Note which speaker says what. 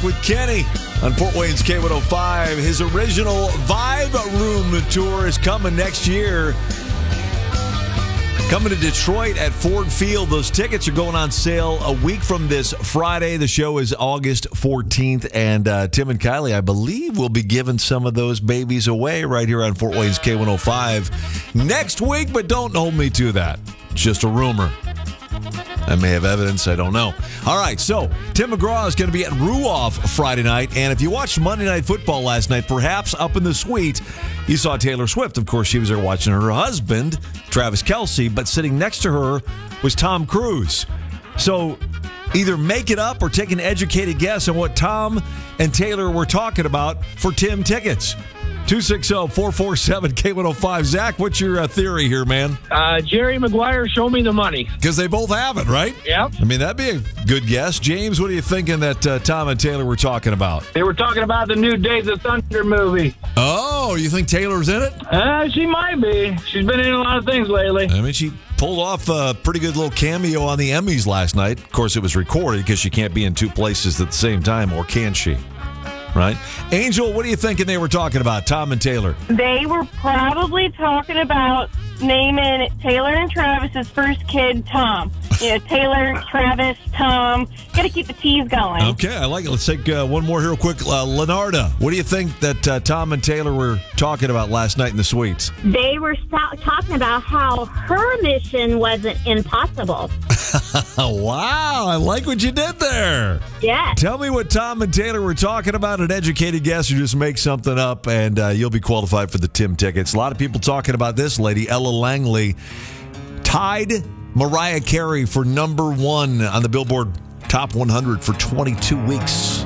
Speaker 1: with Kenny on Fort Wayne's K105. His original Vibe Room tour is coming next year. Coming to Detroit at Ford Field. Those tickets are going on sale a week from this Friday. The show is August 14th, and Tim and Kylie, I believe, will be giving some of those babies away right here on Fort Wayne's K105 next week, but don't hold me to that. It's just a rumor. I may have evidence. I don't know. All right, so Tim McGraw is going to be at Ruoff Friday night. And if you watched Monday Night Football last night, perhaps up in the suite, you saw Taylor Swift. Of course, she was there watching her husband, Travis Kelce, but sitting next to her was Tom Cruise. So either make it up or take an educated guess on what Tom and Taylor were talking about for Tim tickets. 260-447-K105. Zach, what's your theory here, man?
Speaker 2: Jerry Maguire, show me the money.
Speaker 1: Because they both have it, right?
Speaker 2: Yep.
Speaker 1: I mean, that'd be a good guess. James, what are you thinking that Tom and Taylor were talking about?
Speaker 2: They were talking about the new Days of Thunder movie.
Speaker 1: Oh, you think Taylor's in it?
Speaker 2: She might be. She's been in a lot of things lately.
Speaker 1: I mean, she pulled off a pretty good little cameo on the Emmys last night. Of course, it was recorded because she can't be in two places at the same time, or can she? Right? Angel, what are you thinking they were talking about, Tom and Taylor?
Speaker 3: They were probably talking about naming Taylor and Travis's first kid Tom. You know, Taylor, Travis, Tom. Got to keep the T's going.
Speaker 1: Okay, I like it. Let's take one more here real quick. Lenarda, what do you think that Tom and Taylor were talking about last night in the suites?
Speaker 4: They were talking about how her mission wasn't impossible.
Speaker 1: Wow, I like what you did there.
Speaker 4: Yeah.
Speaker 1: Tell me what Tom and Taylor were talking about, an educated guess, or just make something up, and you'll be qualified for the Tim tickets. A lot of people talking about this lady, Ella Langley, tied Mariah Carey for number one on the Billboard Top 100 for 22 weeks.